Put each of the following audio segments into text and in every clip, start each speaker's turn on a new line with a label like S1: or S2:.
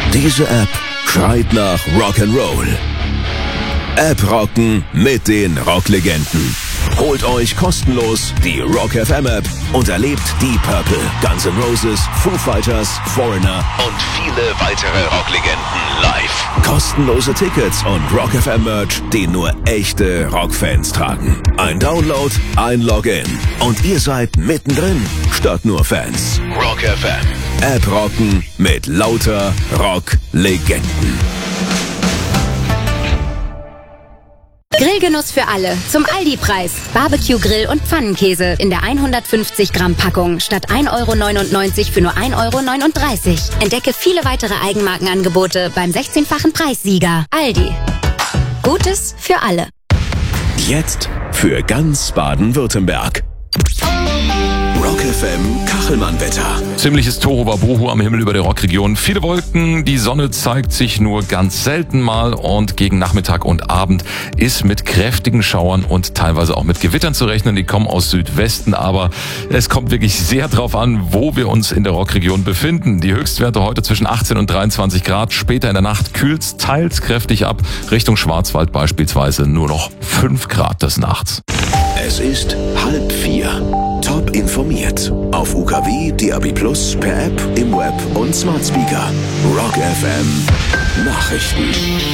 S1: Diese App schreit nach Rock'n'Roll. App rocken mit den Rocklegenden. Holt euch kostenlos die Rock FM App und erlebt die Purple, Guns N' Roses, Foo Fighters, Foreigner und viele weitere Rocklegenden live. Kostenlose Tickets und Rock FM Merch, die nur echte Rockfans tragen. Ein Download, ein Login und ihr seid mittendrin, statt nur Fans. Rock FM. App rocken mit lauter Rocklegenden.
S2: Grillgenuss für alle. Zum Aldi-Preis. Barbecue-Grill und Pfannenkäse in der 150 Gramm Packung statt 1,99 € für nur 1,39 €. Entdecke viele weitere Eigenmarkenangebote beim 16-fachen Preissieger. Aldi. Gutes für alle.
S1: Jetzt für ganz Baden-Württemberg. Rock FM Kachelmann-Wetter.
S3: Ziemliches Tohuwabohu am Himmel über der Rockregion. Viele Wolken, die Sonne zeigt sich nur ganz selten mal und gegen Nachmittag und Abend ist mit kräftigen Schauern und teilweise auch mit Gewittern zu rechnen. Die kommen aus Südwesten, aber es kommt wirklich sehr drauf an, wo wir uns in der Rockregion befinden. Die Höchstwerte heute zwischen 18 und 23 Grad. Später in der Nacht kühlt es teils kräftig ab. Richtung Schwarzwald beispielsweise nur noch 5 Grad des Nachts.
S1: Es ist 3:30. Top informiert. Auf UKW, DAB+, per App, im Web und Smart Speaker. Rock FM Nachrichten.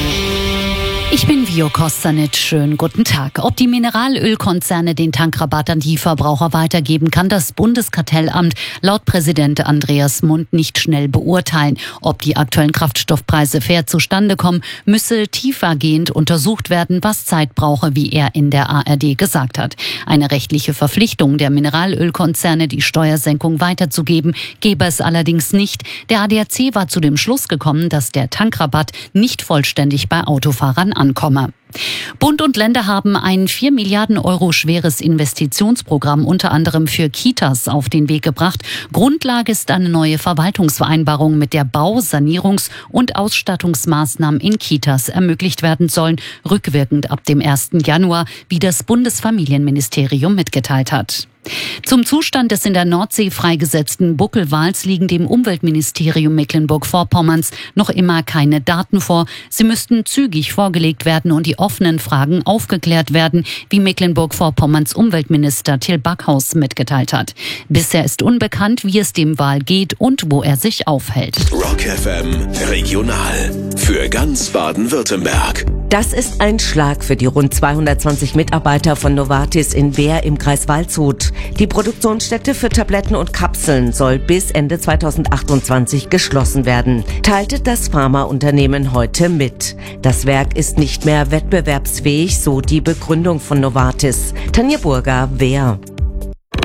S4: Ich bin Vio Kostanic. Schönen guten Tag. Ob die Mineralölkonzerne den Tankrabatt an die Verbraucher weitergeben, kann das Bundeskartellamt laut Präsident Andreas Mund nicht schnell beurteilen. Ob die aktuellen Kraftstoffpreise fair zustande kommen, müsse tiefergehend untersucht werden, was Zeit brauche, wie er in der ARD gesagt hat. Eine rechtliche Verpflichtung der Mineralölkonzerne, die Steuersenkung weiterzugeben, gebe es allerdings nicht. Der ADAC war zu dem Schluss gekommen, dass der Tankrabatt nicht vollständig bei Autofahrern ankomme. Bund und Länder haben ein 4 Milliarden € schweres Investitionsprogramm unter anderem für Kitas auf den Weg gebracht. Grundlage ist eine neue Verwaltungsvereinbarung, mit der Bau-, Sanierungs- und Ausstattungsmaßnahmen in Kitas ermöglicht werden sollen, rückwirkend ab dem 1. Januar, wie das Bundesfamilienministerium mitgeteilt hat. Zum Zustand des in der Nordsee freigesetzten Buckelwals liegen dem Umweltministerium Mecklenburg-Vorpommerns noch immer keine Daten vor. Sie müssten zügig vorgelegt werden und die offenen Fragen aufgeklärt werden, wie Mecklenburg-Vorpommerns Umweltminister Till Backhaus mitgeteilt hat. Bisher ist unbekannt, wie es dem Wal geht und wo er sich aufhält.
S1: Rock FM Regional. Für ganz Baden-Württemberg.
S5: Das ist ein Schlag für die rund 220 Mitarbeiter von Novartis in Wehr im Kreis Waldshut. Die Produktionsstätte für Tabletten und Kapseln soll bis Ende 2028 geschlossen werden, teilte das Pharmaunternehmen heute mit. Das Werk ist nicht mehr wettbewerbsfähig, so die Begründung von Novartis. Tanja Burger, Wehr.